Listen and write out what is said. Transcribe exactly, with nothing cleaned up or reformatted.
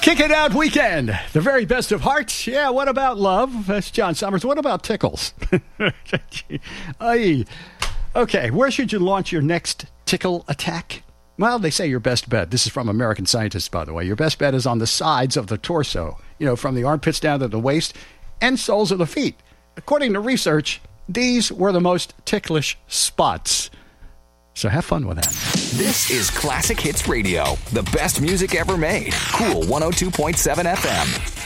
Kick It Out Weekend. The very best of hearts. Yeah, what about love? That's John Summers. What about tickles? Aye. Okay, where should you launch your next tickle attack? Well, they say your best bet. This is from American Scientists, by the way. Your best bet is on the sides of the torso. You know, from the armpits down to the waist and soles of the feet. According to research, these were the most ticklish spots. So have fun with that. This is Classic Hits Radio, the best music ever made. Cool one oh two point seven F M.